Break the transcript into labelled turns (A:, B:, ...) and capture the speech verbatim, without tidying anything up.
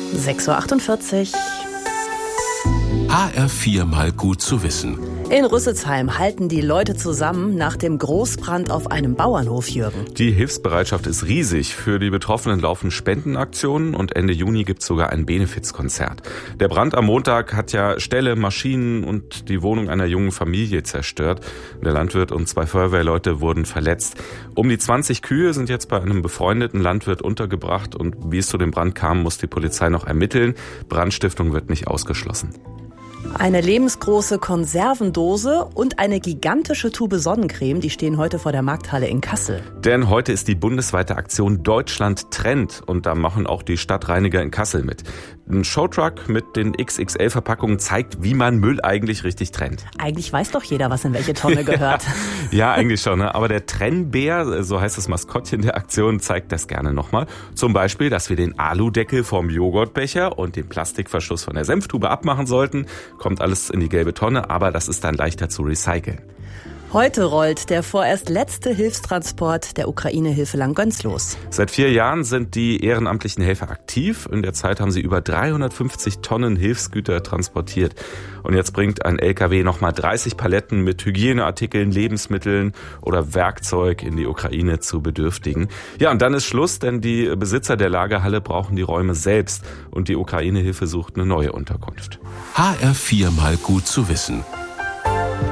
A: sechs Uhr achtundvierzig.
B: H R vier mal gut zu wissen.
A: In Rüsselsheim halten die Leute zusammen nach dem Großbrand auf einem Bauernhof, Jürgen.
C: Die Hilfsbereitschaft ist riesig. Für die Betroffenen laufen Spendenaktionen und Ende Juni gibt es sogar ein Benefizkonzert. Der Brand am Montag hat ja Ställe, Maschinen und die Wohnung einer jungen Familie zerstört. Der Landwirt und zwei Feuerwehrleute wurden verletzt. Um die zwanzig Kühe sind jetzt bei einem befreundeten Landwirt untergebracht und wie es zu dem Brand kam, muss die Polizei noch ermitteln. Brandstiftung wird nicht ausgeschlossen.
A: Eine lebensgroße Konservendose und eine gigantische Tube Sonnencreme, die stehen heute vor der Markthalle in Kassel.
C: Denn heute ist die bundesweite Aktion Deutschland Trend und da machen auch die Stadtreiniger in Kassel mit. Ein Showtruck mit den X X L-Verpackungen zeigt, wie man Müll eigentlich richtig trennt.
A: Eigentlich weiß doch jeder, was in welche Tonne gehört.
C: Ja, eigentlich schon, ne? Aber der Trennbär, so heißt das Maskottchen der Aktion, zeigt das gerne nochmal. Zum Beispiel, dass wir den Aludeckel vom Joghurtbecher und den Plastikverschluss von der Senftube abmachen sollten. Kommt alles in die gelbe Tonne, aber das ist dann leichter zu recyceln.
A: Heute rollt der vorerst letzte Hilfstransport der Ukraine-Hilfe Langgöns los.
C: Seit vier Jahren sind die ehrenamtlichen Helfer aktiv. In der Zeit haben sie über dreihundertfünfzig Tonnen Hilfsgüter transportiert. Und jetzt bringt ein L K W nochmal dreißig Paletten mit Hygieneartikeln, Lebensmitteln oder Werkzeug in die Ukraine zu Bedürftigen. Ja, und dann ist Schluss, denn die Besitzer der Lagerhalle brauchen die Räume selbst. Und die Ukraine-Hilfe sucht eine neue Unterkunft.
B: H R vier mal gut zu wissen.